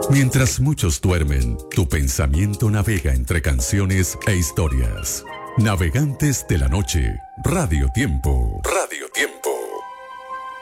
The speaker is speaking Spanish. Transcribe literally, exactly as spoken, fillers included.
Mientras muchos duermen, tu pensamiento navega entre canciones e historias. Navegantes de la noche, Radio Tiempo. Radio